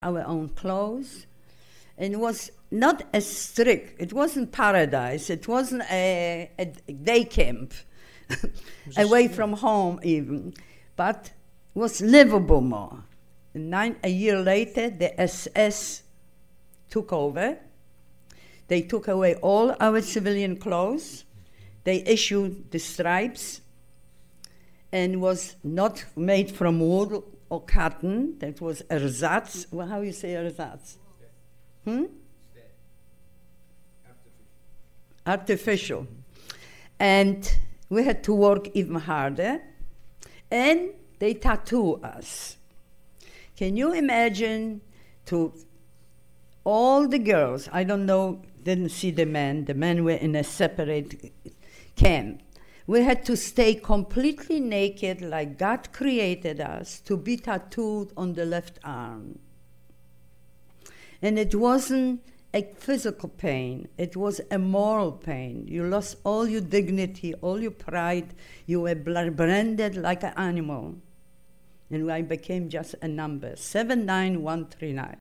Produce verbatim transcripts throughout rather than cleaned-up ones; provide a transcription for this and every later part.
our own clothes. And it was not as strict. It wasn't paradise. It wasn't a, a day camp, away from home even. But it was livable more. Nine, a year later, the S S took over. They took away all our civilian clothes. They issued the stripes, and was not made from wool or cotton. That was ersatz. Well, how you say ersatz? Hmm? Artificial. And we had to work even harder. And they tattoo us. Can you imagine to all the girls, I don't know, didn't see the men, the men were in a separate camp. We had to stay completely naked like God created us to be tattooed on the left arm. And it wasn't a physical pain, it was a moral pain. You lost all your dignity, all your pride, you were branded like an animal. And I became just a number, seven nine one three nine.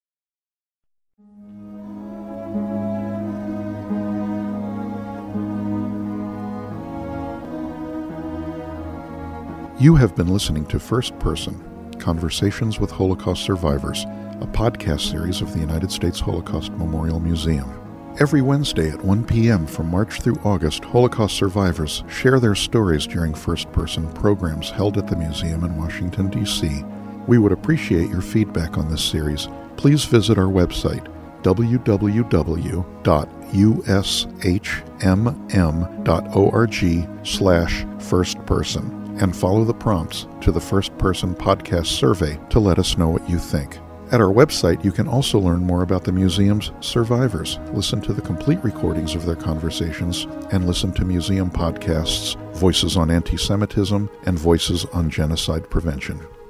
You have been listening to First Person, Conversations with Holocaust Survivors, a podcast series of the United States Holocaust Memorial Museum. Every Wednesday at one p.m. from March through August, Holocaust survivors share their stories during first-person programs held at the museum in Washington, D C We would appreciate your feedback on this series. Please visit our website, w w w dot u s h m m dot org slash firstperson, and follow the prompts to the First Person Podcast survey to let us know what you think. At our website, you can also learn more about the museum's survivors, listen to the complete recordings of their conversations, and listen to museum podcasts, Voices on Anti-Semitism and Voices on Genocide Prevention.